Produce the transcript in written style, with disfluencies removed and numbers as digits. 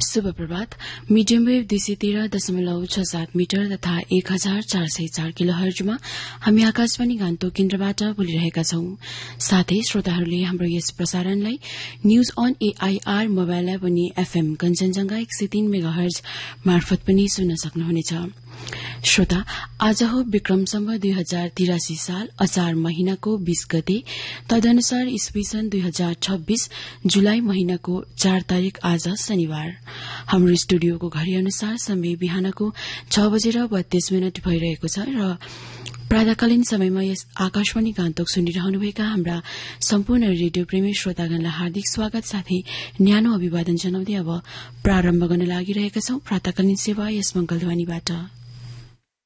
शुभ प्रभात। Medium wave 213.67 metre तथा 1404 किलोहर्जमा हामी आकाशवाणी गान्तोक केन्द्रबाट बोलिरहेका छौं। साथै श्रोताहरूले हाम्रो यस प्रसारणलाई news on AIR mobile app अनि एफएम कञ्चनजंघा 103 मेगाहर्ज मार्फत पनि सुन्न सक्नुहुनेछ। श्रोता, आज हो विक्रम सम्वत 2083 साल असार महिनाको 20 गते, तदनुसार ईस्वी सन् 2026 जुलाई महिनाको 4 तारिक आज शनिबार। हाम्रो स्टुडियोको घड़ी अनुसार समय बिहानको 6:32 भइरहेको छ र प्रातःकालीन समयमा यस आकाशवाणी गान्तोक सुनिरहनुभएका हाम्रा सम्पूर्ण रेडियो प्रेमी श्रोतागणलाई हार्दिक स्वागत साथै न्यानो अभिवादन जनाउँदै अब प्रारम्भ गर्न लागिरहेका छौं प्रातःकालीन सेवा यस मंगलध्वनिबाट।